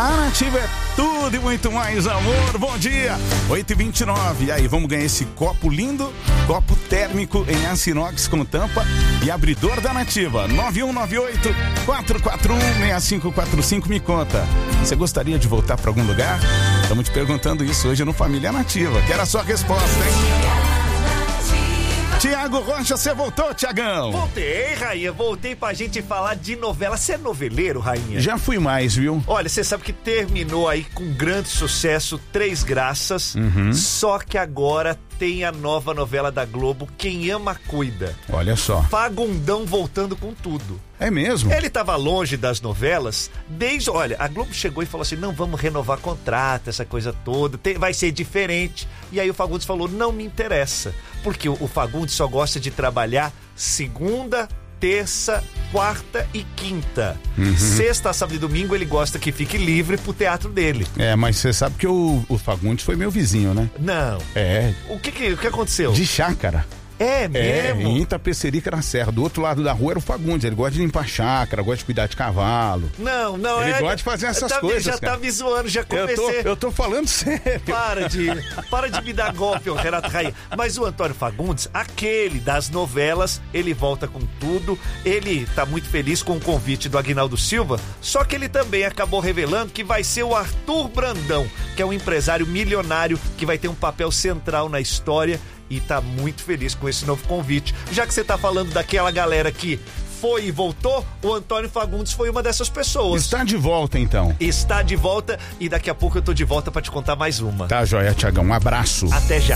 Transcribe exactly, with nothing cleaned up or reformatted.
A Nativa é tudo e muito mais amor. Bom dia, oito e vinte e nove. E aí, vamos ganhar esse copo lindo, copo térmico em aço inox com tampa e abridor da Nativa. nove um nove oito, quatro quatro um, seis cinco quatro cinco. Me conta, você gostaria de voltar para algum lugar? Estamos te perguntando isso hoje no Família Nativa. Quero a sua resposta, hein? Tiago Rocha, você voltou, Tiagão? Voltei, Rainha, voltei pra gente falar de novela. Você é noveleiro, Rainha? Já fui mais, viu? Olha, você sabe que terminou aí com grande sucesso Três Graças, Uhum. só que agora tem a nova novela da Globo, Quem Ama Cuida. Olha só. Fagundão voltando com tudo. É mesmo? Ele estava longe das novelas desde... Olha, a Globo chegou e falou assim, não, vamos renovar contrato, essa coisa toda, tem, vai ser diferente. E aí o Fagundes falou, não me interessa, porque o, o Fagundes só gosta de trabalhar segunda, terça, quarta e quinta. Uhum. Sexta, sábado e domingo ele gosta que fique livre pro teatro dele. É, mas você sabe que o, o Fagundes foi meu vizinho, né? Não. É. O que que, o que aconteceu? De chácara. É É, mesmo? em Itapecerica, na Serra. Do outro lado da rua era o Fagundes. Ele gosta de limpar chácara, gosta de cuidar de cavalo. Não, não. Ele é, gosta de fazer essas tá, coisas, Já cara. tá me zoando, já Eu comecei. tô, eu tô falando sério. Para de, para de me dar golpe, ô Renato Rainha. Mas o Antônio Fagundes, aquele das novelas, ele volta com tudo. Ele tá muito feliz com o convite do Aguinaldo Silva, só que ele também acabou revelando que vai ser o Arthur Brandão, que é um empresário milionário que vai ter um papel central na história e tá muito feliz com esse novo convite. Já que você tá falando daquela galera que foi e voltou, o Antônio Fagundes foi uma dessas pessoas. Está de volta, então. Está de volta e daqui a pouco eu tô de volta pra te contar mais uma. Tá, joia, Tiagão. Um abraço. Até já.